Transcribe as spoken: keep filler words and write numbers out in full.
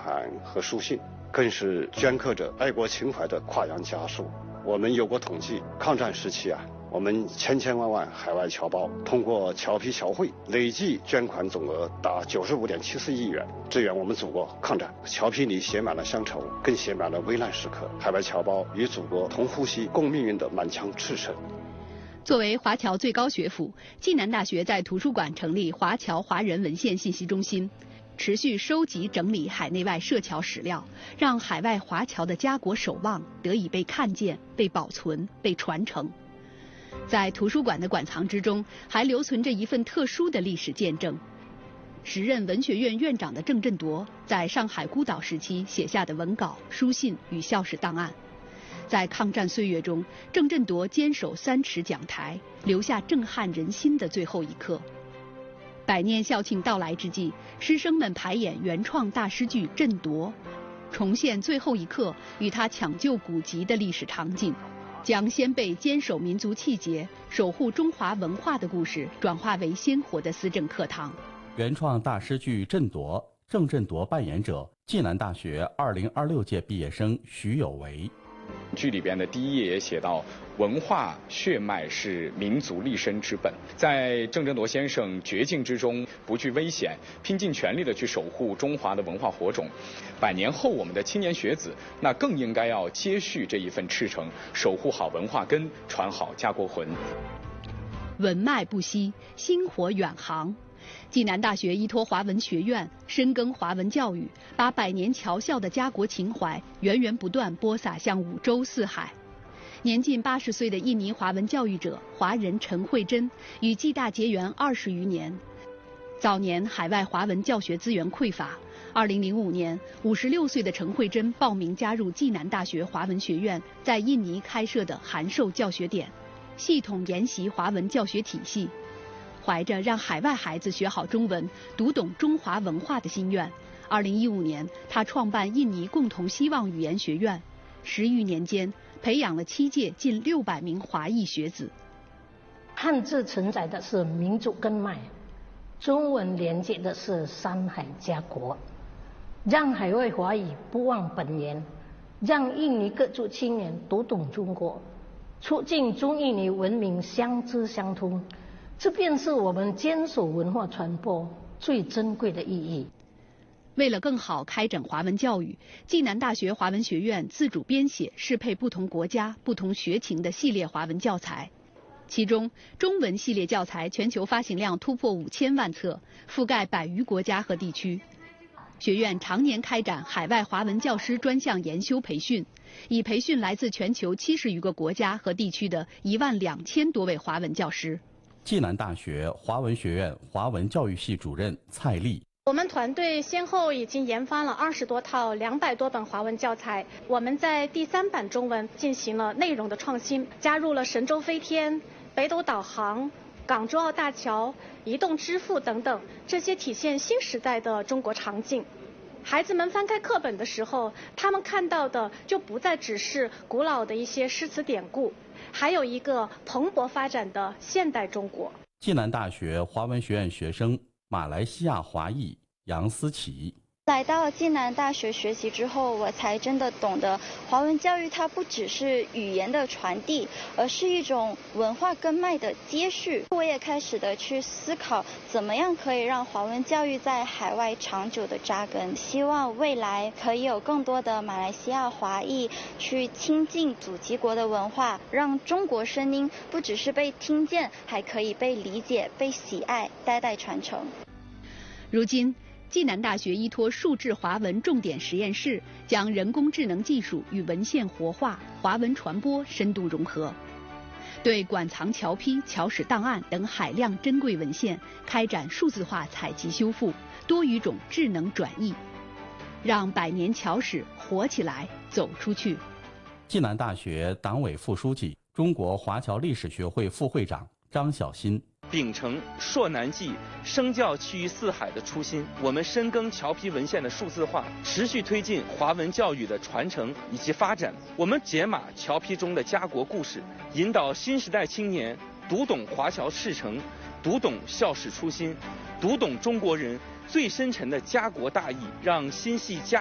函和书信，更是镌刻着爱国情怀的跨洋家书。我们有过统计，抗战时期啊，我们千千万万海外侨胞通过侨批侨汇累计捐款总额达九十五点七四亿元，支援我们祖国抗战。侨批里写满了乡愁，更写满了危难时刻，海外侨胞与祖国同呼吸共命运的满腔赤诚。 作为华侨最高学府，暨南大学在图书馆成立华侨华人文献信息中心，持续收集整理海内外涉侨史料，让海外华侨的家国守望得以被看见、被保存、被传承。在图书馆的馆藏之中，还留存着一份特殊的历史见证。时任文学院院长的郑振铎在上海孤岛时期写下的文稿、书信与校史档案。在抗战岁月中，郑振铎坚守三尺讲台，留下震撼人心的最后一刻。百年校庆到来之际，师生们排演原创大师剧《振铎》，重现最后一刻与他抢救古籍的历史场景，将先辈坚守民族气节、守护中华文化的故事转化为鲜活的思政课堂。 原创大师剧《振铎》，郑振铎扮演者，暨南大学二零二六届毕业生徐有为。 剧里边的第一页也写到，文化血脉是民族立身之本。在郑振铎先生绝境之中不惧危险，拼尽全力的去守护中华的文化火种。百年后，我们的青年学子那更应该要接续这一份赤诚，守护好文化根，传好家国魂。 文脉不息，薪火远航。暨南大学依托华文学院，深耕华文教育，把百年侨校的家国情怀源源不断播撒向五洲四海。年近八十岁的印尼华文教育者华人陈慧珍与暨大结缘二十余年。早年海外华文教学资源匮乏，二零零五年，五十六岁的陈慧珍报名加入暨南大学华文学院在印尼开设的函授教学点，系统研习华文教学体系。怀着让海外孩子学好中文、读懂中华文化的心愿，二零一五年，他创办印尼共同希望语言学院，十余年间培养了七届近六百名华裔学子。 汉字承载的是民族根脉，中文连接的是山海家国，让海外华裔不忘本源，让印尼各族青年读懂中国，促进中印尼文明相知相通。这便是我们坚守文化传播最珍贵的意义。 为了更好开展华文教育，暨南大学华文学院自主编写适配不同国家、不同学情的系列华文教材。其中，中文系列教材全球发行量突破五千万册，覆盖百余国家和地区。学院常年开展海外华文教师专项研修培训，已培训来自全球七十余个国家和地区的一万两千多位华文教师。 暨南大学华文学院华文教育系主任蔡丽。 我们团队先后已经研发了二十多套两百多本华文教材。我们在第三版中文进行了内容的创新，加入了神舟飞天、北斗导航、港珠澳大桥、移动支付等等这些体现新时代的中国场景。孩子们翻开课本的时候，他们看到的就不再只是古老的一些诗词典故，还有一个蓬勃发展的现代中国。 暨南大学华文学院学生马来西亚华裔杨思琪。 来到暨南大学学习之后，我才真的懂得华文教育它不只是语言的传递，而是一种文化根脉的接续。我也开始的去思考怎么样可以让华文教育在海外长久的扎根，希望未来可以有更多的马来西亚华裔去亲近祖籍国的文化，让中国声音不只是被听见，还可以被理解、被喜爱，代代传承。 如今，暨南大学依托数字华文重点实验室，将人工智能技术与文献活化、华文传播深度融合，对馆藏侨批、侨史档案等海量珍贵文献开展数字化采集修复、多语种智能转译，让百年侨史活起来、走出去。 暨南大学党委副书记、中国华侨历史学会副会长张晓新。 秉承硕南记声教其于四海的初心，我们深耕侨批文献的数字化，持续推进华文教育的传承以及发展。我们解码侨批中的家国故事，引导新时代青年读懂华侨赤诚，读懂校史初心，读懂中国人最深沉的家国大义，让心系家